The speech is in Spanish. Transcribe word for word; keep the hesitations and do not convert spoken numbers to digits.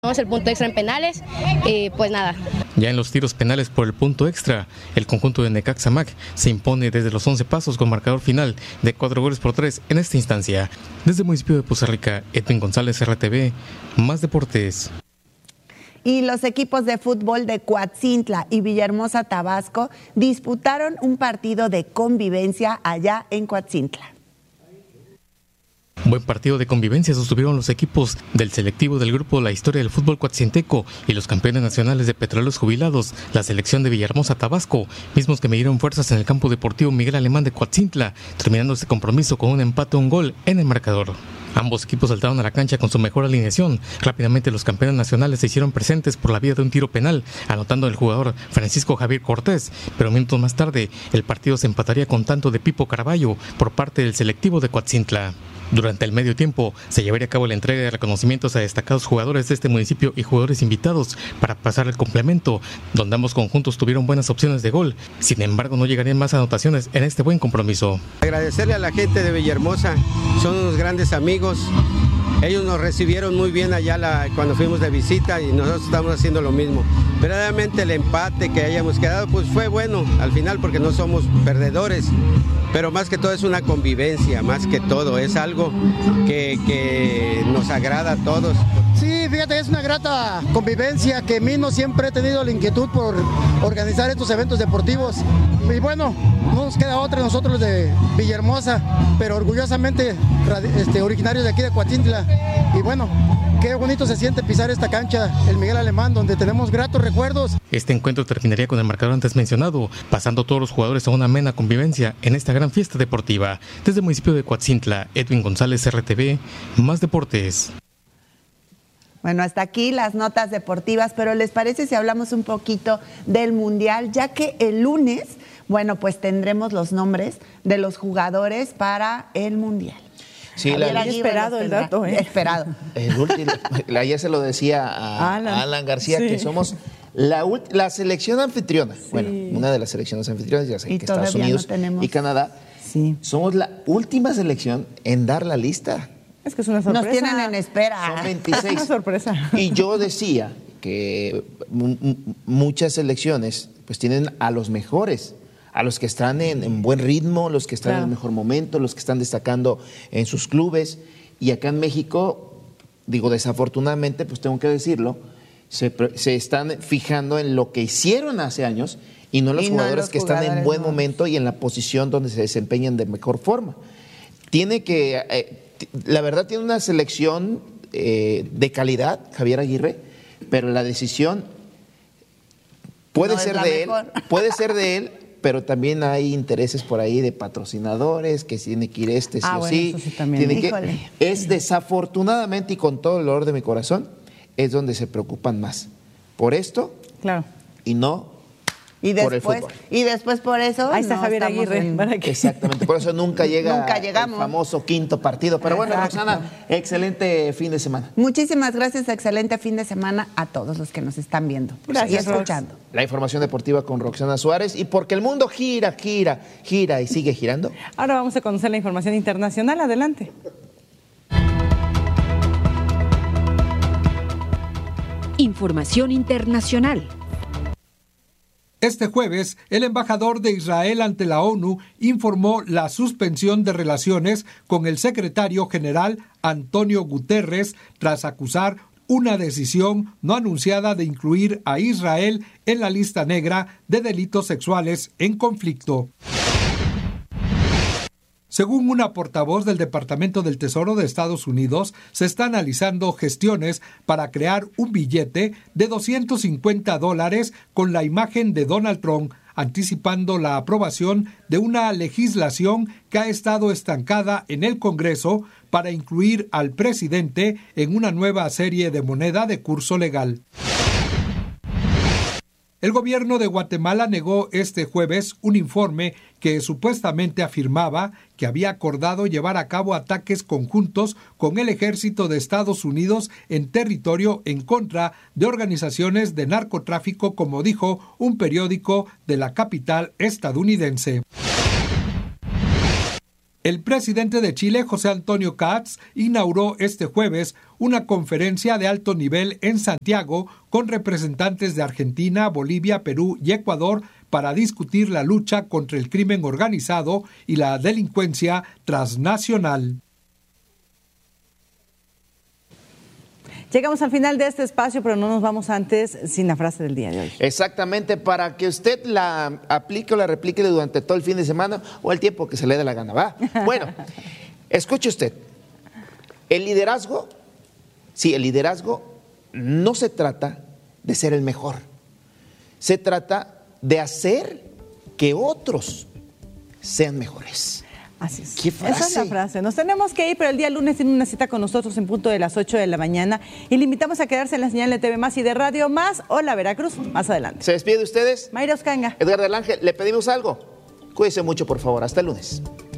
Vamos el punto extra en penales y pues nada. Ya en los tiros penales por el punto extra, el conjunto de Necaxa M A C se impone desde los once pasos con marcador final de cuatro goles por tres en esta instancia. Desde el municipio de Poza Rica, Edwin González, R T V, Más Deportes. Y los equipos de fútbol de Coatzintla y Villahermosa, Tabasco, disputaron un partido de convivencia allá en Coatzintla. Buen partido de convivencia sostuvieron los equipos del selectivo del grupo La Historia del Fútbol Coatzinteco y los campeones nacionales de Petróleos Jubilados, la selección de Villahermosa, Tabasco, mismos que midieron fuerzas en el campo deportivo Miguel Alemán de Coatzintla, terminando este compromiso con un empate a un gol en el marcador. Ambos equipos saltaron a la cancha con su mejor alineación. Rápidamente los campeones nacionales se hicieron presentes por la vía de un tiro penal, anotando el jugador Francisco Javier Cortés, pero minutos más tarde el partido se empataría con tanto de Pipo Caraballo por parte del selectivo de Coatzintla. Durante el medio tiempo se llevaría a cabo la entrega de reconocimientos a destacados jugadores de este municipio y jugadores invitados para pasar el complemento, donde ambos conjuntos tuvieron buenas opciones de gol. Sin embargo, no llegarían más anotaciones en este buen compromiso. Agradecerle a la gente de Villahermosa, son unos grandes amigos. Ellos nos recibieron muy bien allá la, cuando fuimos de visita y nosotros estamos haciendo lo mismo. Verdaderamente el empate que hayamos quedado pues fue bueno al final porque no somos perdedores, pero más que todo es una convivencia, más que todo es algo que, que nos agrada a todos. Sí, fíjate, es una grata convivencia que mismo siempre he tenido la inquietud por organizar estos eventos deportivos. Y bueno, no nos queda otra nosotros de Villahermosa, pero orgullosamente este, originarios de aquí de Coatzintla. Y bueno, qué bonito se siente pisar esta cancha, el Miguel Alemán, donde tenemos gratos recuerdos. Este encuentro terminaría con el marcador antes mencionado, pasando todos los jugadores a una amena convivencia en esta gran fiesta deportiva. Desde el municipio de Coatzintla, Edwin González, R T V, Más Deportes. Bueno, hasta aquí las notas deportivas, pero ¿les parece si hablamos un poquito del Mundial? Ya que el lunes, bueno, pues tendremos los nombres de los jugadores para el Mundial. Sí, la, Aguirre esperado el tendrá. dato, ¿eh? Esperado. El último, ayer se lo decía a Alan, a Alan García, sí, que somos la, la selección anfitriona, sí, bueno, una de las selecciones anfitrionas, ya sé que Estados Unidos no tenemos... y Canadá, sí, somos la última selección en dar la lista. Es que es una sorpresa. Nos tienen en espera. Son veintiséis. Es una sorpresa. Y yo decía que m- m- muchas selecciones pues tienen a los mejores, a los que están en, en buen ritmo, los que están claro. en el mejor momento, los que están destacando en sus clubes. Y acá en México, digo, desafortunadamente, pues tengo que decirlo, se, se están fijando en lo que hicieron hace años y no los y jugadores no los que jugadores están en buen no. momento y en la posición donde se desempeñan de mejor forma. Tiene que... Eh, La verdad tiene una selección eh, de calidad, Javier Aguirre, pero la decisión puede no ser de mejor. él, puede ser de él, pero también hay intereses por ahí de patrocinadores que tiene que ir este sí ah, o bueno, sí. sí tiene que, es desafortunadamente y con todo el dolor de mi corazón es donde se preocupan más por esto, claro, y no. Y después, y después por eso ahí está no Javier Aguirre en... para que... Exactamente, por eso nunca llega nunca llegamos. El famoso quinto partido. Pero bueno, exacto. Roxana, excelente fin de semana. Muchísimas gracias, excelente fin de semana a todos los que nos están viendo gracias, y escuchando. Rox. La información deportiva con Roxana Suárez, y porque el mundo gira, gira, gira y sigue girando. Ahora vamos a conocer la información internacional. Adelante. Información internacional. Este jueves, el embajador de Israel ante la ONU informó la suspensión de relaciones con el secretario general Antonio Guterres tras acusar una decisión no anunciada de incluir a Israel en la lista negra de delitos sexuales en conflicto. Según una portavoz del Departamento del Tesoro de Estados Unidos, se está analizando gestiones para crear un billete de doscientos cincuenta dólares con la imagen de Donald Trump, anticipando la aprobación de una legislación que ha estado estancada en el Congreso para incluir al presidente en una nueva serie de moneda de curso legal. El gobierno de Guatemala negó este jueves un informe que supuestamente afirmaba que había acordado llevar a cabo ataques conjuntos con el ejército de Estados Unidos en territorio en contra de organizaciones de narcotráfico, como dijo un periódico de la capital estadounidense. El presidente de Chile, José Antonio Kats, inauguró este jueves una conferencia de alto nivel en Santiago con representantes de Argentina, Bolivia, Perú y Ecuador para discutir la lucha contra el crimen organizado y la delincuencia transnacional. Llegamos al final de este espacio, pero no nos vamos antes sin la frase del día de hoy. Exactamente, para que usted la aplique o la replique durante todo el fin de semana o el tiempo que se le dé la gana, ¿va? Bueno, escuche usted. El liderazgo, sí, el liderazgo no se trata de ser el mejor. Se trata de hacer que otros sean mejores. Así es. ¿Qué frase? Esa es la frase. Nos tenemos que ir, pero el día lunes tiene una cita con nosotros en punto de las ocho de la mañana y le invitamos a quedarse en la señal de T V Más y de Radio Más. Hola, Veracruz. Más adelante. ¿Se despide de ustedes? Mayra Oscanga. Edgar del Ángel, le pedimos algo. Cuídese mucho, por favor. Hasta el lunes.